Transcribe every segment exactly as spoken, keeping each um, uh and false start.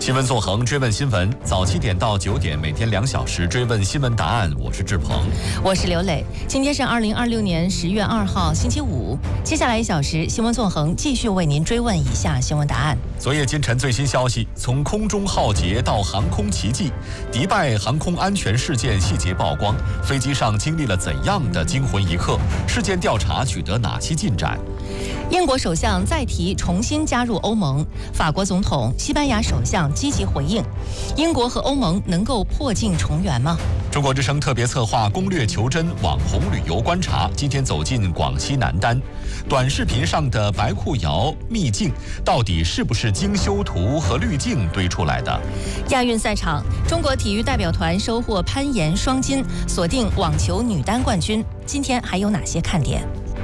新闻纵横，追问新闻，早七点到九点，每天两小时追问新闻答案。我是志鹏， 我是刘磊。今天是二零二六年十月二号，星期五。接下来一小时，新闻纵横继续为您追问以下新闻答案。 昨夜今晨最新消息，从空中浩劫到航空奇迹，迪拜航空安全事件细节曝光，飞机上经历了怎样的惊魂一刻？事件调查取得哪些进展？ 英国首相再提重新加入欧盟，法国总统、西班牙首相积极回应，英国和欧盟能够破镜重圆吗？ 中国之声特别策划攻略求真网红旅游观察，今天走进广西南丹，短视频上的白裤摇秘境到底是不是精修图和滤镜堆出来的？ 亚运赛场，中国体育代表团收获攀岩双金，锁定网球女单冠军。今天还有哪些看点？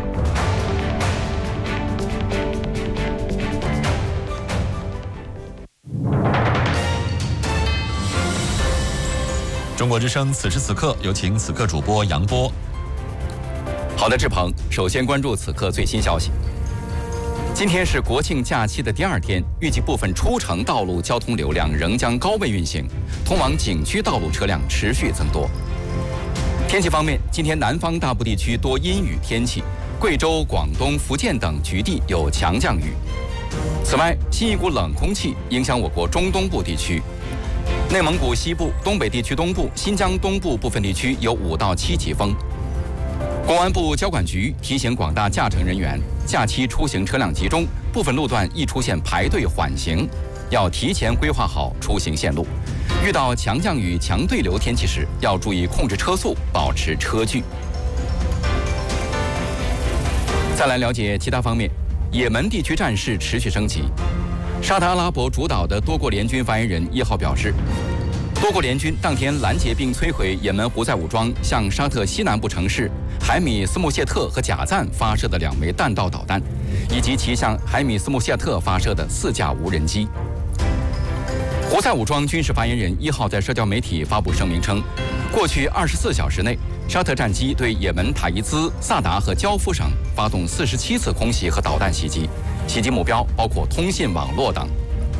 中国之声此时此刻，有请此刻主播杨波。 好的，志鹏，首先关注此刻最新消息。今天是国庆假期的第二天，预计部分出城道路交通流量仍将高位运行，通往景区道路车辆持续增多。天气方面，今天南方大部地区多阴雨天气，贵州、广东、福建等局地有强降雨。此外，新一股冷空气影响我国中东部地区。内蒙古西部、东北地区东部、新疆东部部分地区有五到七级风。公安部交管局提醒广大驾乘人员，假期出行车辆集中，部分路段易出现排队缓行，要提前规划好出行线路。遇到强降雨、强对流天气时，要注意控制车速，保持车距。再来了解其他方面，也门地区战事持续升级。沙特阿拉伯主导的多国联军发言人一号表示，多国联军当天拦截并摧毁也门胡塞武装向沙特西南部城市海米斯穆谢特和贾赞发射的两枚弹道导弹，以及其向海米斯穆谢特发射的四架无人机。胡塞武装军事发言人一号在社交媒体发布声明称，过去二十四小时内，沙特战机对也门塔伊兹、萨达和焦夫省发动四十七次空袭和导弹袭击，袭击目标包括通信网络等。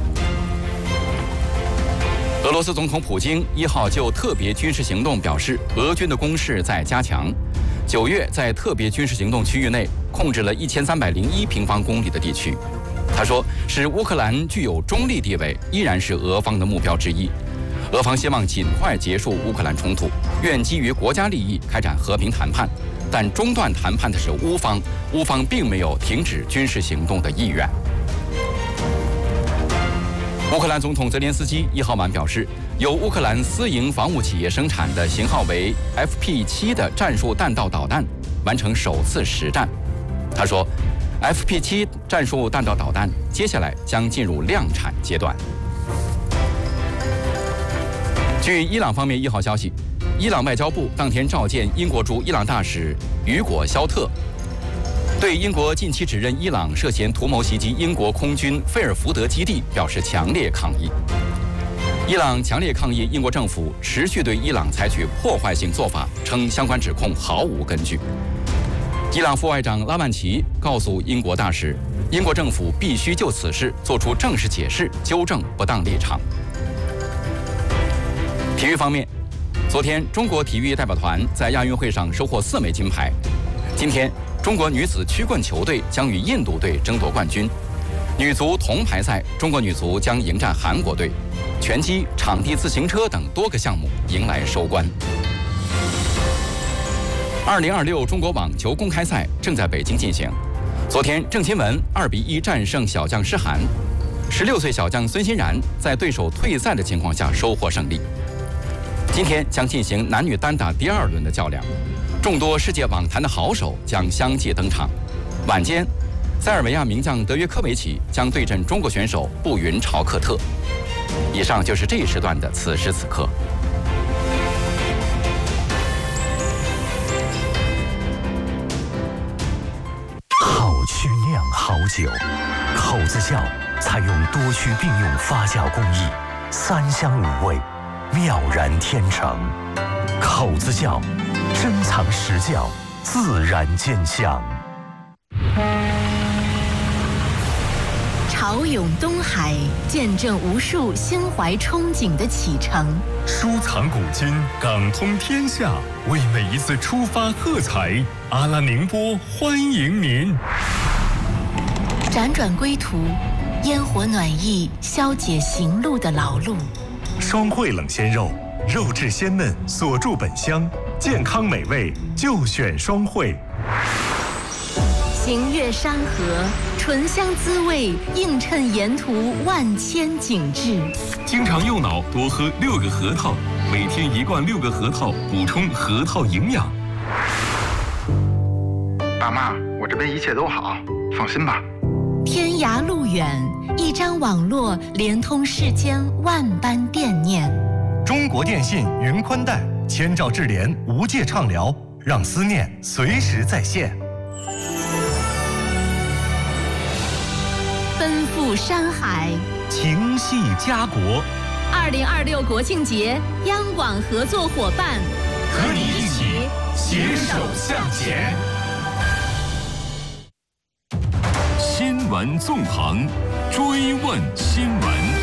俄罗斯总统普京一号就特别军事行动表示，俄军的攻势在加强。九月在特别军事行动区域内控制了一千三百零一平方公里的地区。他说，使乌克兰具有中立地位依然是俄方的目标之一。俄方希望尽快结束乌克兰冲突，愿基于国家利益开展和平谈判，但中断谈判的是乌方，乌方并没有停止军事行动的意愿。乌克兰总统泽连斯基一号晚表示，由乌克兰私营防务企业生产的型号为 F P 七 的战术弹道导弹完成首次实战。他说 ，F P 七 战术弹道导弹接下来将进入量产阶段。据伊朗方面一号消息，伊朗外交部当天召见英国驻伊朗大使雨果·肖特，对英国近期指认伊朗涉嫌图谋袭击英国空军菲尔福德基地表示强烈抗议。伊朗强烈抗议英国政府持续对伊朗采取破坏性做法，称相关指控毫无根据。伊朗副外长拉曼齐告诉英国大使，英国政府必须就此事做出正式解释，纠正不当立场。体育方面，昨天中国体育代表团在亚运会上收获四枚金牌。今天，中国女子曲棍球队将与印度队争夺冠军。女足铜牌赛，中国女足将迎战韩国队。拳击、场地自行车等多个项目迎来收官。二零二六中国网球公开赛正在北京进行。昨天，郑钦文二比一战胜小将诗涵，十六岁小将孙欣然在对手退赛的情况下收获胜利。今天将进行男女单打第二轮的较量，众多世界网坛的好手将相继登场。晚间，塞尔维亚名将德约科维奇将对阵中国选手布云朝克特。以上就是这一时段的此时此刻。 好曲酿好酒，口子窖采用多区并用发酵工艺，三香五味，妙然天成。口子窖，珍藏实窖，自然见香。 豪勇东海，见证无数心怀憧憬的启程。 收藏古今，港通天下，为每一次出发喝彩。阿拉宁波欢迎您。 辗转归途，烟火暖意消解行路的劳碌。 双汇冷鲜肉，肉质鲜嫩，锁住本香，健康美味就选双汇。 行越山河，醇香滋味映衬沿途万千景致。 经常用脑，多喝六个核桃，每天一罐六个核桃，补充核桃营养。 爸妈，我这边一切都好，放心吧。 天涯路远，一张网络连通世间万般惦念。 中国电信云宽带，千兆智联无界畅聊，让思念随时在线。 奔赴山海， 情系家国。 二零二六国庆节，央广合作伙伴， 和你一起携手向前。新闻纵横，追问新闻。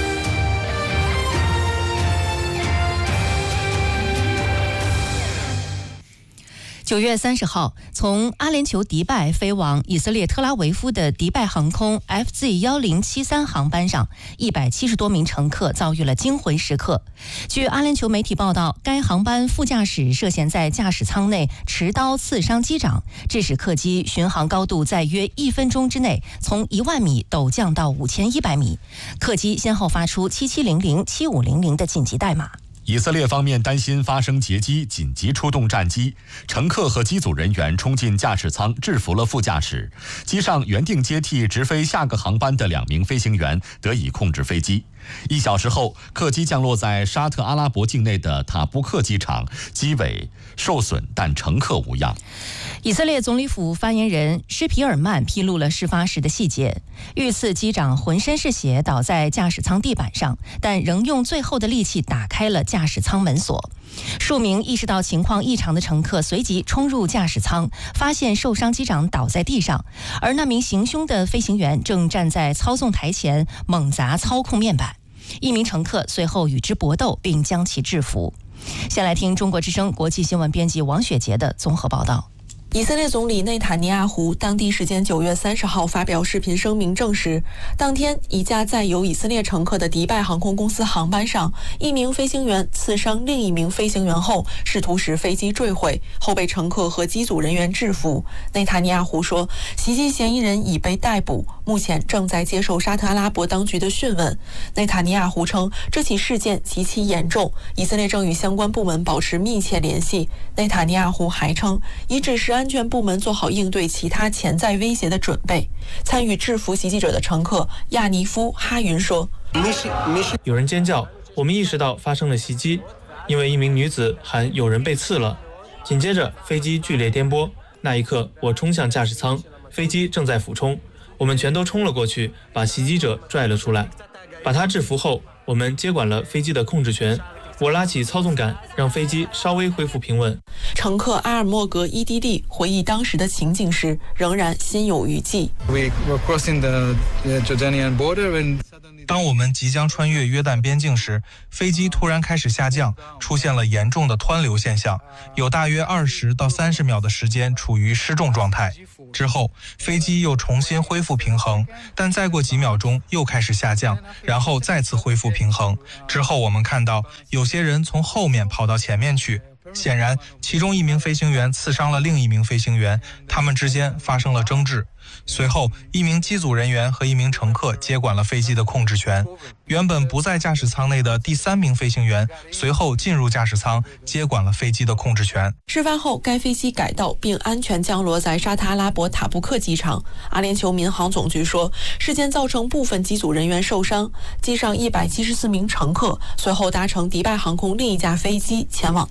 九月三十号，从阿联酋迪拜飞往以色列特拉维夫的迪拜航空 F Z 一零七三航班上，一百七十多名乘客遭遇了惊魂时刻。据阿联酋媒体报道，该航班副驾驶涉嫌在驾驶舱内持刀刺伤机长，致使客机巡航高度在约一分钟之内从一万米陡降到五千一百米。客机先后发出七七零零、七五零零的紧急代码。 以色列方面担心发生劫机，紧急出动战机，乘客和机组人员冲进驾驶舱，制服了副驾驶。机上原定接替直飞下个航班的两名飞行员得以控制飞机。一小时后，客机降落在沙特阿拉伯境内的塔布克机场，机尾受损，但乘客无恙。 以色列总理府发言人施皮尔曼披露了事发时的细节：遇刺机长浑身是血，倒在驾驶舱地板上，但仍用最后的力气打开了驾驶舱门锁。数名意识到情况异常的乘客随即冲入驾驶舱，发现受伤机长倒在地上，而那名行凶的飞行员正站在操纵台前猛砸操控面板。一名乘客随后与之搏斗，并将其制服。先来听中国之声国际新闻编辑王雪杰的综合报道。 以色列总理内塔尼亚胡当地时间九月三十号发表视频声明证实，当天一架载有以色列乘客的迪拜航空公司航班上，一名飞行员刺伤另一名飞行员后，试图使飞机坠毁，后被乘客和机组人员制服。内塔尼亚胡说，袭击嫌疑人已被逮捕，目前正在接受沙特阿拉伯当局的讯问。内塔尼亚胡称，这起事件极其严重，以色列正与相关部门保持密切联系。内塔尼亚胡还称，已指示安全部门做好应对其他潜在威胁的准备。参与制服袭击者的乘客亚尼夫·哈云说：“ 有人尖叫，我们意识到发生了袭击，因为一名女子喊有人被刺了。紧接着，飞机剧烈颠簸，那一刻我冲向驾驶舱，飞机正在俯冲，我们全都冲了过去，把袭击者拽了出来。把他制服后，我们接管了飞机的控制权。我拉起操纵杆，让飞机稍微恢复平稳。” 乘客阿尔莫格伊迪蒂回忆当时的情景时，仍然心有余悸。 当我们即将穿越约旦边境时，飞机突然开始下降，出现了严重的湍流现象，有大约二十到三十秒的时间处于失重状态。之后，飞机又重新恢复平衡，但再过几秒钟又开始下降，然后再次恢复平衡。之后我们看到有些人从后面跑到前面去。显然，其中一名飞行员刺伤了另一名飞行员，他们之间发生了争执。随后，一名机组人员和一名乘客接管了飞机的控制权。原本不在驾驶舱内的第三名飞行员随后进入驾驶舱，接管了飞机的控制权。 事发后，该飞机改道并安全降落在沙特阿拉伯塔布克机场。阿联酋民航总局说，事件造成部分机组人员受伤，机上一百七十四名乘客随后搭乘迪拜航空另一架飞机前往特拉维夫。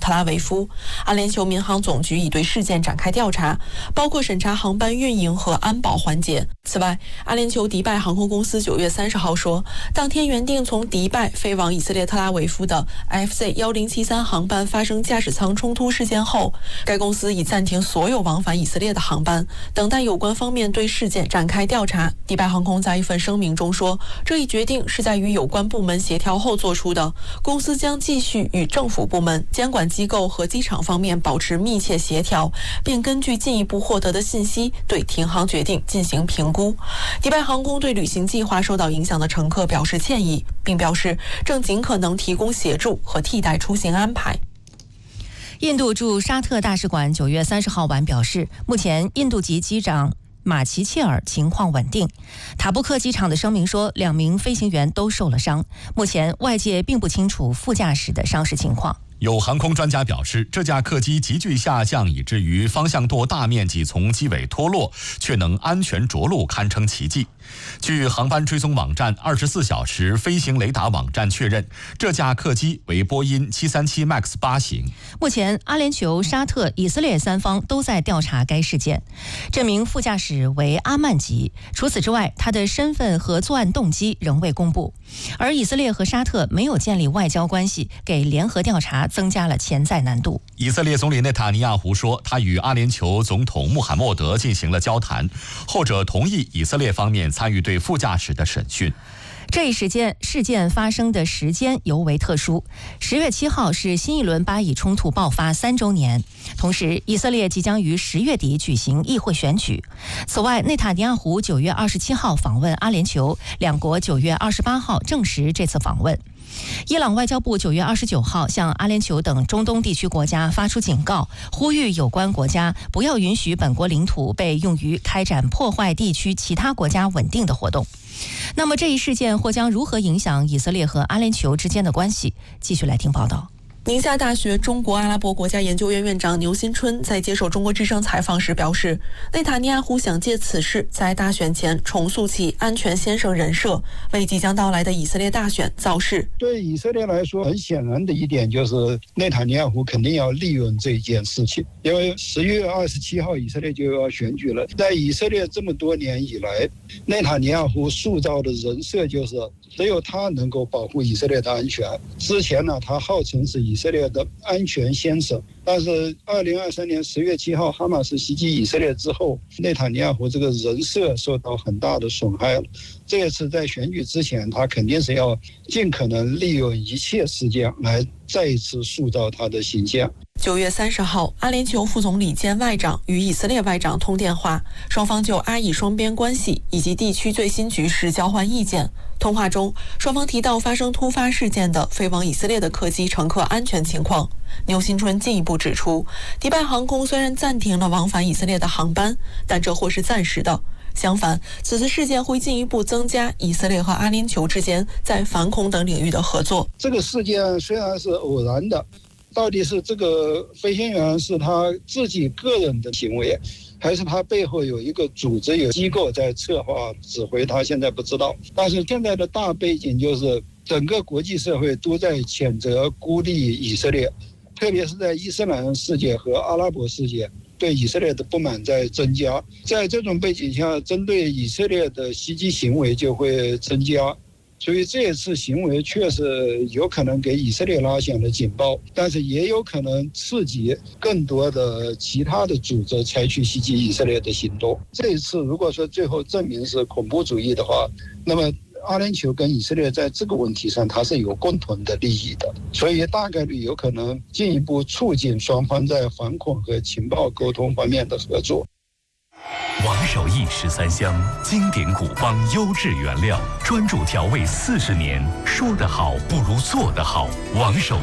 夫。阿联酋民航总局已对事件展开调查，包括审查航班运营和安保环节。此外，阿联酋迪拜航空公司九月三十号说，当天原定从迪拜飞往以色列特拉维夫的 F Z 一零七三航班发生驾驶舱冲突事件后，该公司已暂停所有往返以色列的航班，等待有关方面对事件展开调查。迪拜航空在一份声明中说，这一决定是在与有关部门协调后做出的，公司将继续与政府部门、监管机构和机场方面保持密切协调，并根据进一步获得的信息对停航决定进行评估。迪拜航空对旅行计划受到影响的乘客表示歉意，并表示正尽可能提供协助和替代出行安排。 印度驻沙特大使馆九月三十号晚表示，目前印度籍机长马齐切尔情况稳定。塔布克机场的声明说，两名飞行员都受了伤，目前外界并不清楚副驾驶的伤势情况。 有航空专家表示，这架客机急剧下降，以至于方向舵大面积从机尾脱落，却能安全着陆，堪称奇迹。据航班追踪网站二十四小时飞行雷达网站确认，这架客机为波音七三七 MAX 八型。 目前，阿联酋、沙特、以色列三方都在调查该事件。这名副驾驶为阿曼吉，除此之外，他的身份和作案动机仍未公布。而以色列和沙特没有建立外交关系，给联合调查增加了潜在难度。 以色列总理内塔尼亚胡说，他与阿联酋总统穆罕默德进行了交谈，后者同意以色列方面参与对副驾驶的审讯。 这一事件事件发生的时间尤为特殊，十月七号是新一轮巴以冲突爆发三周年，同时以色列即将于十月底举行议会选举。此外，内塔尼亚胡九月二十七号访问阿联酋，两国九月二十八号证实这次访问。伊朗外交部九月二十九号向阿联酋等中东地区国家发出警告，呼吁有关国家不要允许本国领土被用于开展破坏地区其他国家稳定的活动。那么这一事件或将如何影响以色列和阿联酋之间的关系？继续来听报道。 宁夏大学中国阿拉伯国家研究院院长牛新春在接受中国之声采访时表示，内塔尼亚胡想借此事在大选前重塑其安全先生人设，为即将到来的以色列大选造势。 对以色列来说，很显然的一点就是内塔尼亚胡肯定要利用这件事情，因为十月二十七号以色列就要选举了。在以色列这么多年以来，内塔尼亚胡塑造的人设就是只有他能够保护以色列的安全。之前呢，他号称是以色列的安全先生，但是二零二三年十月七号哈马斯袭击以色列之后，内塔尼亚胡这个人设受到很大的损害了。这一次在选举之前，他肯定是要尽可能利用一切事件来再一次塑造他的形象。 九月三十号，阿联酋副总理兼外长与以色列外长通电话，双方就阿以双边关系以及地区最新局势交换意见。通话中，双方提到发生突发事件的飞往以色列的客机乘客安全情况。牛新春进一步指出，迪拜航空虽然暂停了往返以色列的航班，但这或是暂时的。相反，此次事件会进一步增加以色列和阿联酋之间在反恐等领域的合作。 这个事件虽然是偶然的，到底是这个飞行员是他自己个人的行为，还是他背后有一个组织、有机构在策划指挥，他现在不知道。但是现在的大背景就是整个国际社会都在谴责孤立以色列，特别是在伊斯兰世界和阿拉伯世界对以色列的不满在增加。在这种背景下，针对以色列的袭击行为就会增加。所以这一次行为确实有可能给以色列拉响了警报，但是也有可能刺激更多的其他的组织采取袭击以色列的行动。这一次如果说最后证明是恐怖主义的话，那么阿联酋跟以色列在这个问题上它是有共同的利益的，所以大概率有可能进一步促进双方在反恐和情报沟通方面的合作。 王守义十三香，经典古方优质原料，专注调味四十年，说得好不如做得好。王守